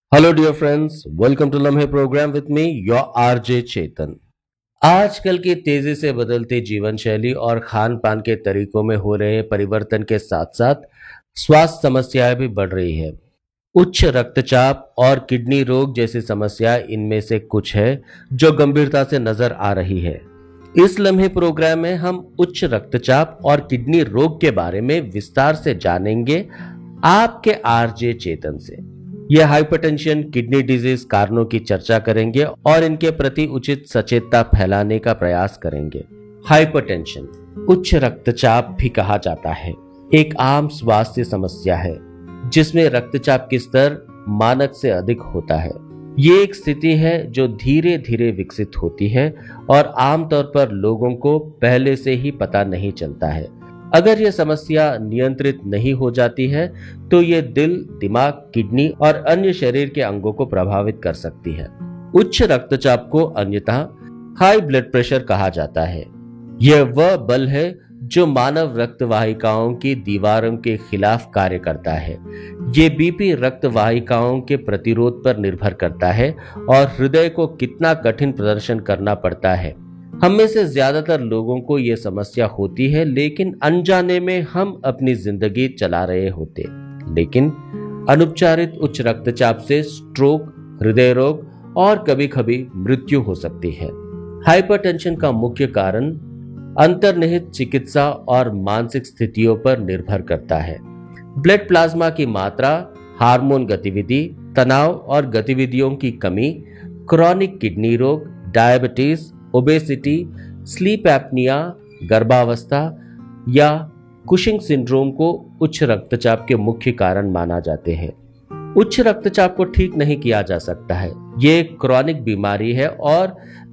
Hello dear friends, welcome to लम्हे programme with me your RJ चेतन। आजकल की तेजी से बदलती जीवन शैली और खान पान के तरीकों में हो रहे परिवर्तन के साथ साथ स्वास्थ्य समस्याएं भी बढ़ रही है। उच्च रक्तचाप और किडनी रोग जैसी समस्याएं इनमें से कुछ है जो गंभीरता से नजर आ रही है। इस लम्हे प्रोग्राम में हम उच्च रक्तचाप और किडनी रोग के बारे में विस्तार से जानेंगे आपके आरजे चेतन से। यह हाइपरटेंशन, किडनी डिजीज कारणों की चर्चा करेंगे और इनके प्रति उचित सचेतता फैलाने का प्रयास करेंगे। हाइपरटेंशन, उच्च रक्तचाप भी कहा जाता है, एक आम स्वास्थ्य समस्या है जिसमें रक्तचाप की स्तर मानक से अधिक होता है। ये एक स्थिति है जो धीरे धीरे विकसित होती है और आमतौर पर लोगों को पहले से ही पता नहीं चलता है। अगर यह समस्या नियंत्रित नहीं हो जाती है तो यह दिल, दिमाग, किडनी और अन्य शरीर के अंगों को प्रभावित कर सकती है। उच्च रक्तचाप को अन्यथा हाई ब्लड प्रेशर कहा जाता है। यह वह बल है जो मानव रक्त वाहिकाओं की दीवारों के खिलाफ कार्य करता है। ये बीपी रक्त वाहिकाओं के प्रतिरोध पर निर्भर करता है और हृदय को कितना कठिन प्रदर्शन करना पड़ता है। हम में से ज्यादातर लोगों को यह समस्या होती है, लेकिन अनजाने में हम अपनी जिंदगी चला रहे होते। लेकिन अनुपचारित उच्च रक्तचाप से स्ट्रोक, हृदय रोग और कभी कभी मृत्यु हो सकती है। हाइपरटेंशन का मुख्य कारण अंतर्निहित चिकित्सा और मानसिक स्थितियों पर निर्भर करता है। ब्लड प्लाज्मा की मात्रा, हार्मोन गतिविधि, तनाव और गतिविधियों की कमी, क्रॉनिक किडनी रोग, डायबिटीज, ओबेसिटी, स्लीप एपनिया, गर्भावस्था या कुशिंग सिंड्रोम को उच्च रक्तचाप के मुख्य कारण माना जाते हैं। उच्च रक्तचाप को ठीक नहीं किया जा सकता है। ये एक क्रॉनिक बीमारी है और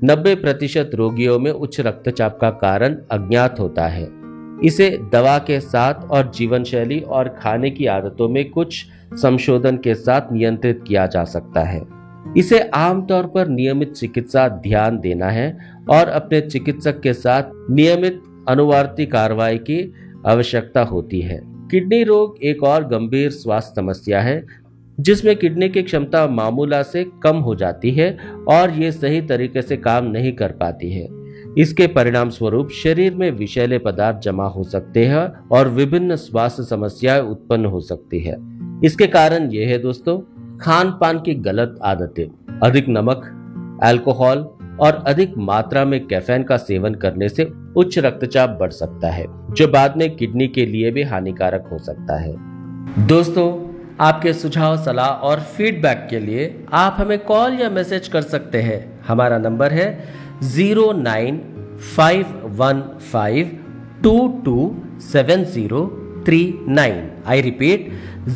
90% रोगियों में उच्च रक्तचाप का कारण अज्ञात होता है। इसे दवा के साथ और जीवन शैली और खाने की आदतों में कुछ संशोधन के साथ नियंत्रित किया जा सकता है। इसे आमतौर पर नियमित चिकित्सा ध्यान देना है और अपने चिकित्सक के साथ नियमित अनुवर्ती कार्रवाई की आवश्यकता होती है। किडनी रोग एक और गंभीर स्वास्थ्य समस्या है जिसमें किडनी की क्षमता मामूला से कम हो जाती है और ये सही तरीके से काम नहीं कर पाती है। इसके परिणाम स्वरूप शरीर में विषैले पदार्थ जमा हो सकते हैं और विभिन्न स्वास्थ्य समस्याएं उत्पन्न हो सकती है। इसके कारण ये है दोस्तों, खान पान की गलत आदतें, अधिक नमक, अल्कोहल और अधिक मात्रा में कैफीन का सेवन करने से उच्च रक्तचाप बढ़ सकता है, जो बाद में किडनी के लिए भी हानिकारक हो सकता है। दोस्तों, आपके सुझाव, सलाह और फीडबैक के लिए आप हमें कॉल या मैसेज कर सकते हैं। हमारा नंबर है 09515227039। I repeat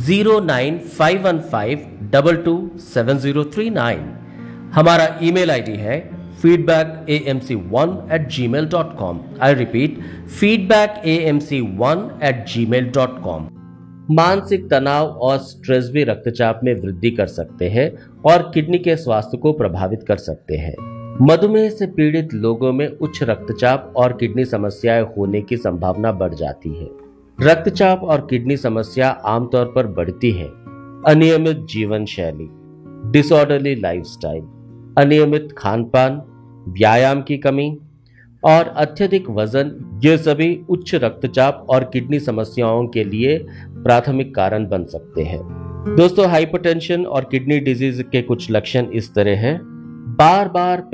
09515227039। हमारा ईमेल आईडी है feedbackamc1@gmail.com। I repeat feedbackamc1@gmail.com। मानसिक तनाव और स्ट्रेस भी रक्तचाप में वृद्धि कर सकते हैं और किडनी के स्वास्थ्य को प्रभावित कर सकते हैं। मधुमेह से पीड़ित लोगों में उच्च रक्तचाप और किडनी समस्याएं होने की संभावना बढ़ जाती है। रक्तचाप और किडनी समस्या आमतौर पर बढ़ती है। अनियमित जीवन शैली, डिसऑर्डरली लाइफस्टाइल, अनियमित खान पान, व्यायाम की कमी और अत्यधिक वजन, ये सभी उच्च रक्तचाप और किडनी समस्याओं के लिए प्राथमिक कारण बन सकते हैं। दोस्तों, हाइपरटेंशन और किडनी डिजीज के कुछ लक्षण इस तरह हैं। बार बार